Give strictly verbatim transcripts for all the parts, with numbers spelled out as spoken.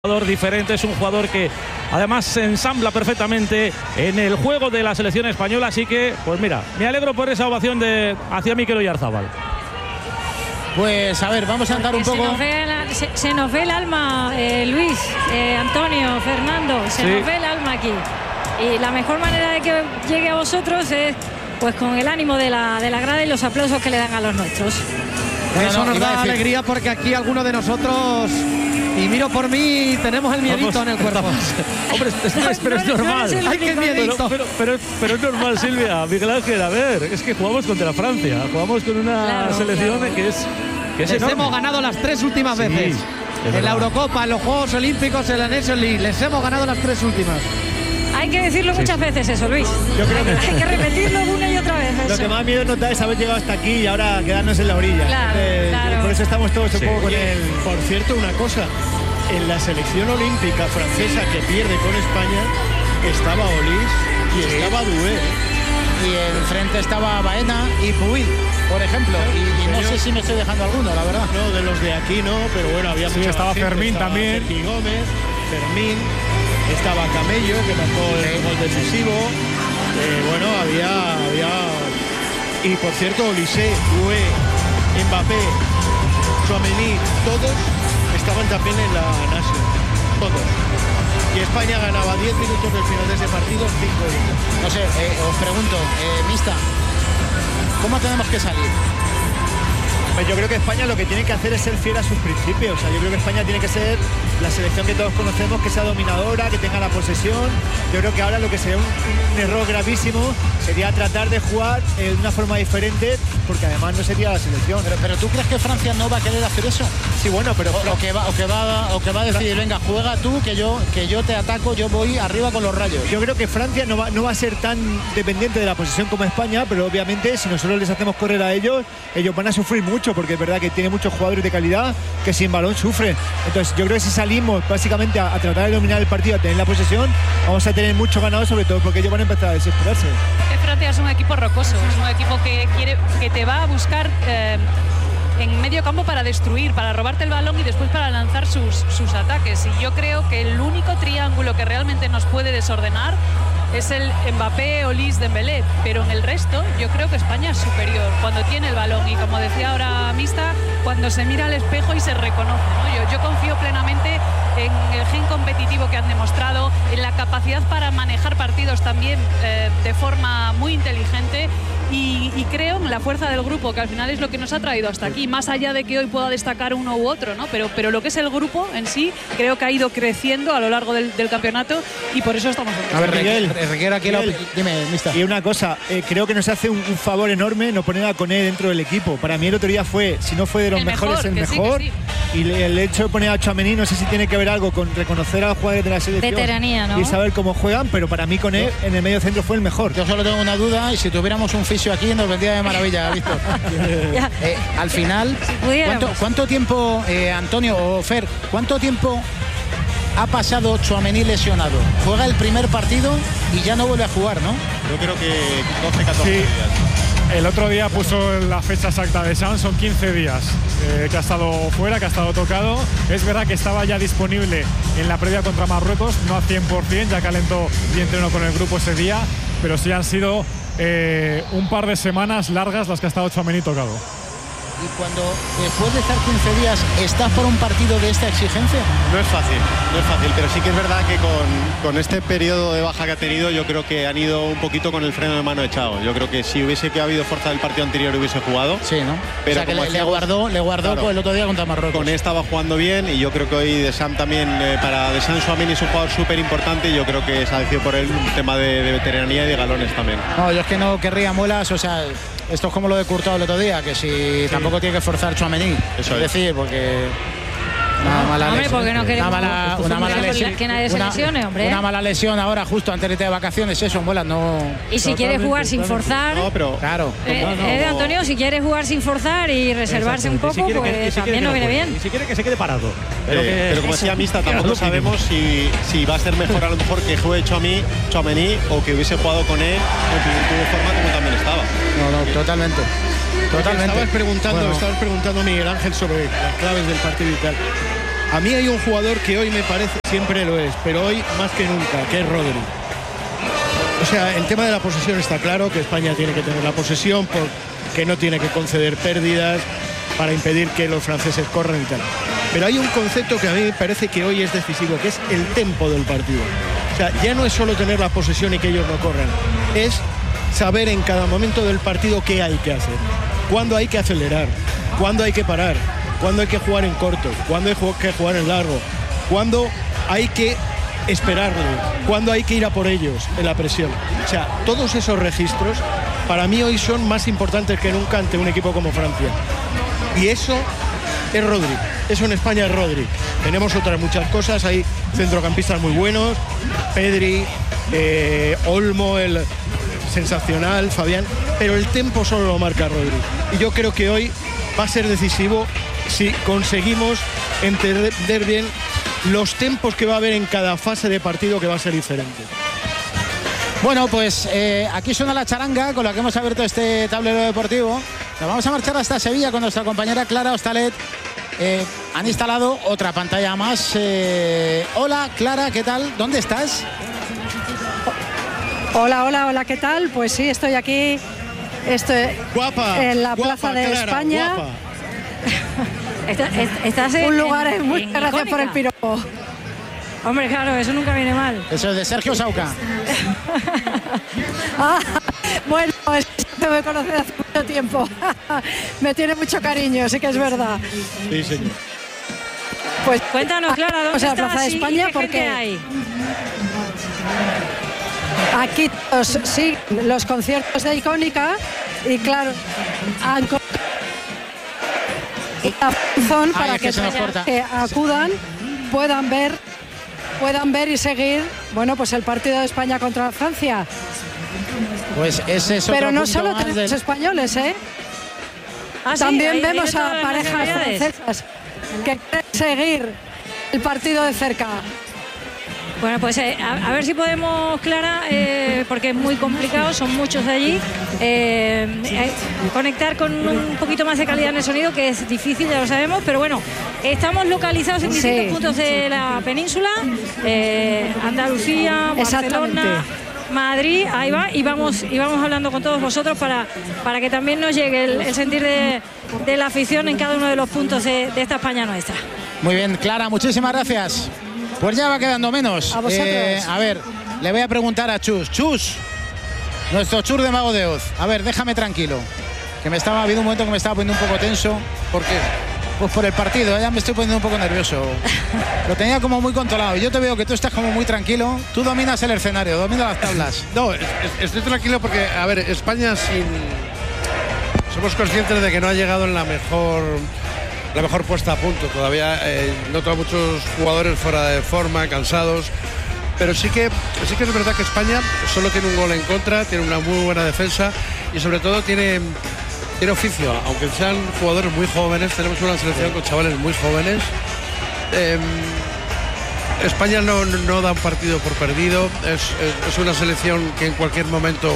jugador diferente, es un jugador que además se ensambla perfectamente en el juego de la selección española, así que pues mira, me alegro por esa ovación de hacia Mikel Oyarzabal. Pues a ver, vamos a andar un poco. Se nos ve, la, se, se nos ve el alma, eh, Luis, eh, Antonio, Fernando, se sí. nos ve el alma aquí. Y la mejor manera de que llegue a vosotros es pues con el ánimo de la, de la grada y los aplausos que le dan a los nuestros. Bueno, Eso no, nos da decir... alegría porque aquí algunos de nosotros, y miro por mí, tenemos el miedito Vamos, en el cuerpo. Hombre, es, es, pero es No, no, normal. no eres el Ay, qué único. miedito. Pero, pero, pero, pero es normal, Silvia, Miguel Ángel, a ver, es que jugamos contra Francia, jugamos con una Claro, selección claro. que es, que es Les enorme. hemos ganado las tres últimas Sí, veces. es En la verdad. Eurocopa, en los Juegos Olímpicos, en la Nations League. Les hemos ganado las tres últimas. Hay que decirlo muchas veces eso, Luis. Yo creo que- Hay que repetirlo una y otra vez. Lo eso. que más miedo nos da es haber llegado hasta aquí y ahora quedarnos en la orilla. Claro, Eh, claro. Por eso estamos todos un Sí. poco con Oye, el... por cierto, una cosa. En la selección olímpica francesa que pierde con España estaba Olís y estaba Doué. Y enfrente estaba Baena y Puig, por ejemplo. Y, y no sé si me estoy dejando alguno, la verdad. No, de los de aquí no, pero bueno, había Sí, mucha estaba gente. Fermín Estaba también. Sergi Gómez, Fermín, estaba Camello, que marcó el gol decisivo. Eh, bueno, había, había... Y por cierto, Olise, Doué, Mbappé, Tchouaméni, todos estaban también en la Nación. Todos. Y España ganaba diez minutos del final de ese partido, cinco minutos. No sé, eh, os pregunto, eh, Mista, ¿cómo tenemos que salir? Pues yo creo que España lo que tiene que hacer es ser fiel a sus principios. O sea, yo creo que España tiene que ser la selección que todos conocemos, que sea dominadora, que tenga la posesión. Yo creo que ahora lo que sería un, un error gravísimo sería tratar de jugar eh, de una forma diferente, porque además no sería la selección. Pero, pero ¿tú crees que Francia no va a querer hacer eso? Sí, bueno, pero O, o que va, o que va, o que va a decir, venga, juega tú, que yo, que yo te ataco, yo voy arriba con los rayos. yo creo que Francia no va, no va a ser tan dependiente de la posesión como España, pero obviamente si nosotros les hacemos correr a ellos, ellos van a sufrir mucho, porque es verdad que tiene muchos jugadores de calidad que sin balón sufren. Entonces yo creo que si salimos básicamente a, a tratar de dominar el partido, a tener la posesión, vamos a tener mucho ganado, sobre todo porque ellos van a empezar a desesperarse. Que Francia es un equipo rocoso, es un equipo que quiere, que te va a buscar eh, en medio campo para destruir, para robarte el balón y después para lanzar sus, sus ataques. Y yo creo que el único triángulo que realmente nos puede desordenar es el Mbappé, Olís, Dembélé, pero en el resto yo creo que España es superior cuando tiene el balón y, como decía ahora Mista, cuando se mira al espejo y se reconoce, ¿no? Yo, yo confío plenamente en el gen competitivo que han demostrado, en la capacidad para manejar partidos también eh, de forma muy inteligente y, y creo en la fuerza del grupo, que al final es lo que nos ha traído hasta aquí, más allá de que hoy pueda destacar uno u otro, ¿no? Pero, pero lo que es el grupo en sí, creo que ha ido creciendo a lo largo del, del campeonato y por eso estamos aquí. A ver, Miguel, requiere aquí la Miguel. opi- Dime, Mista. Y una cosa, eh, creo que nos hace un, un favor enorme no poner a Koné dentro del equipo. Para mí el otro día fue, si no fue de los El mejores, mejor, el que sí, mejor. que sí. Y le- el hecho de poner a Tchouaméni, no sé si tiene que ver algo con reconocer a los jugadores de la selección. Veteranía, ¿no? Y saber cómo juegan, pero para mí Koné en el medio centro fue el mejor. Yo solo tengo una duda, y si tuviéramos un fisio aquí nos vendría de maravilla, Víctor. Ya. Eh, al final, pudiéramos. ¿cuánto, cuánto tiempo, eh, Antonio o Fer, cuánto tiempo ha pasado Tchouaméni lesionado? Juega el primer partido y ya no vuelve a jugar, ¿no? Yo creo que doce, catorce Sí. días. El otro día puso la fecha exacta de Sam, son quince días eh, que ha estado fuera, que ha estado tocado. Es verdad que estaba ya disponible en la previa contra Marruecos, no a cien por cien, ya calentó y entrenó con el grupo ese día, pero sí han sido eh, un par de semanas largas las que ha estado Tchouaméni tocado. Y cuando después de estar quince días estás por un partido de esta exigencia. No es fácil, no es fácil, pero sí que es verdad que con, con este periodo de baja que ha tenido, yo creo que han ido un poquito con el freno de mano echado. Yo creo que si hubiese que habido fuerza del partido anterior hubiese jugado. Sí, ¿no? Pero o sea que como le, le decíamos, guardó, le guardó claro, pues, el otro día contra Marruecos. Koné estaba jugando bien y yo creo que hoy De Sam también, eh, para De Sam Tchouaméni es un jugador súper importante y yo creo que se ha decidido por él un tema de, de veteranía y de galones también. No, yo es que no querría muelas, o sea, esto es como lo de Courtois el otro día, que si tampoco tiene que forzar Tchouaméni. Eso es es. decir, porque una mala Hombre, lesión. porque no queremos- una mala, una mala queremos lesión. que nadie se una, lesione, hombre. Una mala lesión ahora justo antes de irte de vacaciones, eso en bolas no. Y si quieres jugar sin forzar, No, pero Claro. eh, no, no, eh, no. Antonio, si quieres jugar sin forzar y reservarse un poco, Y si quiere que- y pues si quiere también que no viene juegue, bien. Y si quiere que se quede parado. Pero, que- pero como eso, decía Mista, que tampoco es lo mínimo. sabemos si, si va a ser mejor a lo mejor que juegue Tchouaméni, Tchouaméni o que hubiese jugado con él en plenitud de forma como también estaba. No, no, totalmente. Totalmente. Estabas preguntando, Bueno. estabas preguntando Miguel Ángel sobre las claves del partido y tal. A mí hay un jugador que hoy me parece, siempre lo es, pero hoy más que nunca, que es Rodri. O sea, el tema de la posesión está claro, que España tiene que tener la posesión, porque no tiene que conceder pérdidas para impedir que los franceses corran y tal. Pero hay un concepto que a mí me parece que hoy es decisivo, que es el tempo del partido. O sea, ya no es solo tener la posesión y que ellos no corran, es saber en cada momento del partido qué hay que hacer, cuándo hay que acelerar, cuándo hay que parar, cuándo hay que jugar en corto, cuándo hay que jugar en largo, cuándo hay que esperarle, cuándo hay que ir a por ellos en la presión. O sea, todos esos registros para mí hoy son más importantes que nunca ante un equipo como Francia. Y eso es Rodri, eso en España es Rodri. Tenemos otras muchas cosas, hay centrocampistas muy buenos, Pedri, eh, Olmo, el sensacional, Fabián, pero el tempo solo lo marca Rodri. Y yo creo que hoy va a ser decisivo si conseguimos entender bien los tempos que va a haber en cada fase de partido, que va a ser diferente. Bueno, pues eh, aquí suena la charanga con la que hemos abierto este tablero deportivo. Nos vamos a marchar hasta Sevilla con nuestra compañera Clara Hostalet. Eh, han instalado otra pantalla más. Eh, hola, Clara, ¿qué tal? ¿Dónde estás? Hola, hola, hola, ¿qué tal? Pues sí, estoy aquí. Estoy guapa, en la guapa, Plaza de Clara, España. Guapa. Estás en un lugar en, muy en gracias icónica. por el piropo. Hombre, claro, eso nunca viene mal. Eso es de Sergio Sauca. Ah, bueno, es que me conoce hace mucho tiempo. Me tiene mucho cariño, sí que es verdad. Sí, señor. Pues cuéntanos, Clara, ¿dónde o sea, estás Plaza de y- España, y qué porque gente hay? aquí los, sí, los conciertos de Icónica y claro, han co- y la función Ay, para es que que, se nos corta. que acudan, puedan ver, puedan ver y seguir, bueno, pues el partido de España contra Francia. Pues ese es otro Pero no punto solo más tenemos del- españoles, ¿eh? Ah, sí, También hay- hay de vemos todas a las parejas nacionalidades. francesas que quieren seguir el partido de cerca. Bueno, pues eh, a, a ver si podemos, Clara, eh, porque es muy complicado, son muchos de allí, eh, eh, conectar con un poquito más de calidad en el sonido, que es difícil, ya lo sabemos, pero bueno, estamos localizados en distintos Sí. puntos de la península, eh, Andalucía, Exactamente. Barcelona, Madrid, ahí va, y vamos, y vamos hablando con todos vosotros para, para que también nos llegue el, el sentir de, de la afición en cada uno de los puntos de, de esta España nuestra. Muy bien, Clara, muchísimas gracias. Pues ya va quedando menos. A vosotros. Eh, a ver, le voy a preguntar a Chus. Chus, nuestro Chus de Mago de Oz. A ver, déjame tranquilo. Que me estaba, ha habido un momento que me estaba poniendo un poco tenso. ¿Por qué? Pues por el partido, ya me estoy poniendo un poco nervioso. Lo tenía como muy controlado. Yo te veo que tú estás como muy tranquilo. Tú dominas el escenario, dominas las tablas. No, es- es- estoy tranquilo porque, a ver, España sin... Somos conscientes de que no ha llegado en la mejor... La mejor puesta a punto. Todavía eh, noto a muchos jugadores fuera de forma, cansados. Pero sí que, sí que es verdad que España solo tiene un gol en contra, tiene una muy buena defensa y sobre todo tiene, tiene oficio. Aunque sean jugadores muy jóvenes, tenemos una selección con chavales muy jóvenes. Eh, España no, no da un partido por perdido. Es, es- es una selección que en cualquier momento,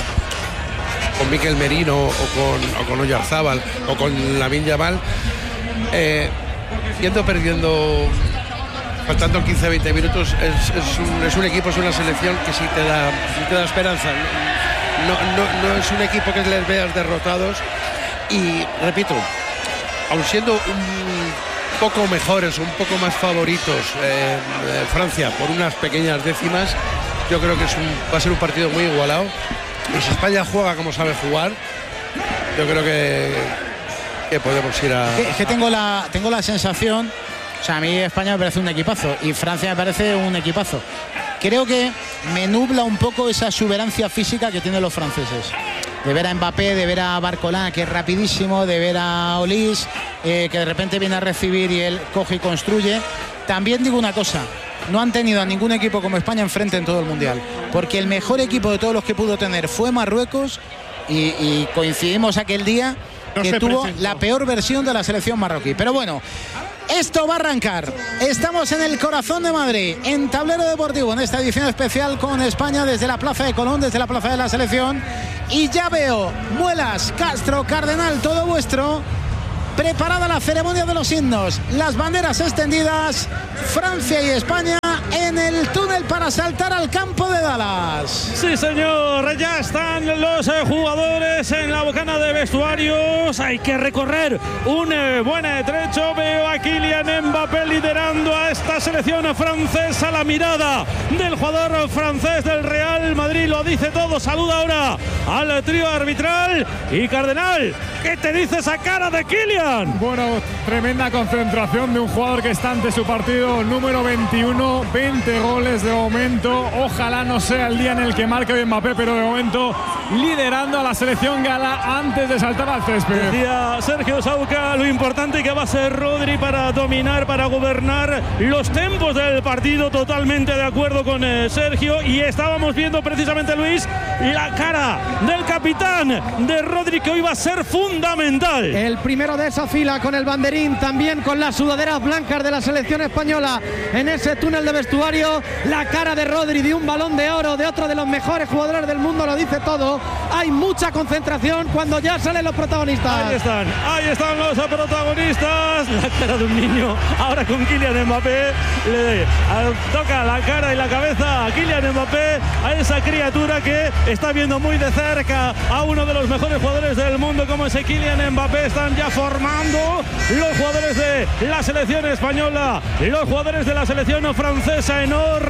con Mikel Merino o con, o con Oyarzábal o con Lamine Yamal, eh, yendo perdiendo, faltando quince a veinte minutos, es, es un, es un equipo, es una selección que sí te da, sí te da esperanza. No, no, no es un equipo que les veas derrotados y, repito, aun siendo un poco mejores, un poco más favoritos eh, eh, Francia por unas pequeñas décimas, yo creo que es un, va a ser un partido muy igualado. Y si España juega como sabe jugar, yo creo que, que podemos ir a... Que, que tengo la tengo la sensación, o sea, a mí España me parece un equipazo y Francia me parece un equipazo. Creo que me nubla un poco esa exuberancia física que tienen los franceses. De ver a Mbappé, de ver a Barcola, que es rapidísimo, de ver a Olise, eh, que de repente viene a recibir y él coge y construye. También digo una cosa, no han tenido a ningún equipo como España enfrente en todo el Mundial, porque el mejor equipo de todos los que pudo tener fue Marruecos y, y coincidimos aquel día No que se tuvo presentó. la peor versión de la selección marroquí. Pero bueno, esto va a arrancar. Estamos en el corazón de Madrid, en Tablero Deportivo, en esta edición especial con España desde la Plaza de Colón, desde la Plaza de la Selección. Y ya veo Muelas, Castro, Cardenal, todo vuestro. Preparada la ceremonia de los himnos, las banderas extendidas, Francia y España en el túnel para saltar al campo de Dallas. Sí, señor, ya están los eh, jugadores en la bocana de vestuarios. Hay que recorrer un eh, buen trecho. Veo a Kylian Mbappé liderando a esta selección francesa. La mirada del jugador francés del Real Madrid lo dice todo. Saluda ahora al trío arbitral. Y Cardenal, ¿qué te dice esa cara de Kylian? Bueno, tremenda concentración de un jugador que está ante su partido número veintiuno, veinte goles de momento. Ojalá no sea el día en el que marque hoy Mbappé, pero de momento liderando a la selección gala antes de saltar al césped. Decía Sergio Sauca lo importante que va a ser Rodri para dominar, para gobernar los tempos del partido. Totalmente de acuerdo con eh, Sergio. Y estábamos viendo precisamente, Luis, la cara del capitán de Rodri, que hoy va a ser fundamental. El primero de esa fila con el banderín, también con las sudaderas blancas de la selección española en ese túnel de vestuario. La cara de Rodri, de un Balón de Oro, de otro de los mejores jugadores del mundo, lo dice todo. Hay mucha concentración cuando ya salen los protagonistas. Ahí están, ahí están los protagonistas. La cara de un niño, ahora con Kylian Mbappé. Le toca la cara y la cabeza a Kylian Mbappé, a esa criatura que está viendo muy de cerca a uno de los mejores jugadores del mundo como ese Kylian Mbappé. Están ya formando los jugadores de la selección española, los jugadores de la selección francesa.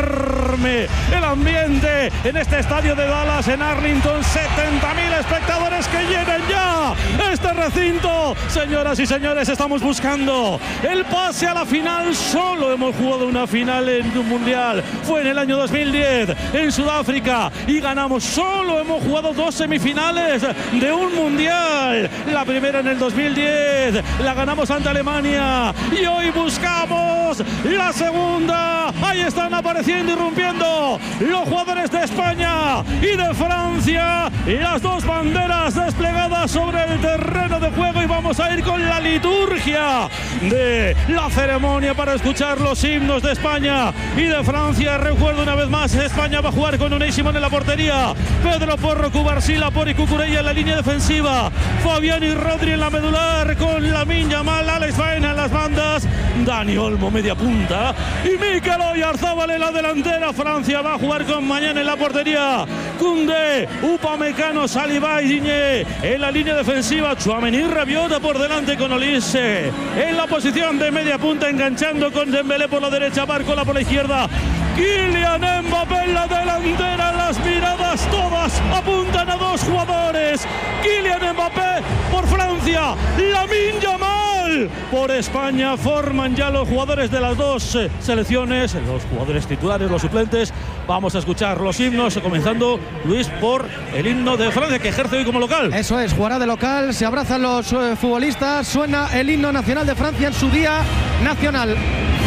Enorme el ambiente en este estadio de Dallas, en Arlington. setenta mil espectadores que llenan ya este recinto. Señoras y señores, estamos buscando el pase a la final. Solo hemos jugado una final en un mundial, fue en el año dos mil diez en Sudáfrica, y ganamos. Solo hemos jugado dos semifinales de un mundial. La primera en el dos mil diez, la ganamos ante Alemania, y hoy buscamos la segunda. Ahí están apareciendo y rompiendo los jugadores de España y de Francia, y las dos banderas desplegadas sobre el terreno de juego. Y vamos a ir con la liturgia de la ceremonia para escuchar los himnos de España y de Francia. Recuerdo una vez más, España va a jugar con Unai Simón en la portería, Pedro Porro, Cubarsí, Por y Cucurella en la línea defensiva, Fabián y Rodri en la medular, con Lamine Yamal, Alex Baena en las bandas, Dani Olmo media punta y Mikel Oyarzabal en la delantera. Francia va a jugar con Mañana en la portería, Koundé, Upamecano, Saliba y Digne en la línea defensiva, Tchouaméni, Rabiot por delante con Olise en la posición de media punta, enganchando con Dembélé por la derecha, Barcola por la izquierda, Kylian Mbappé en la delantera. Las miradas todas apuntan a dos jugadores: Kylian Mbappé por Francia, Lamine Yamal por España. Forman ya los jugadores de las dos eh, selecciones, los jugadores titulares, los suplentes. Vamos a escuchar los himnos, comenzando, Luis, por el himno de Francia, que ejerce hoy como local. Eso es, jugará de local, se abrazan los eh, futbolistas, suena el himno nacional de Francia en su día nacional.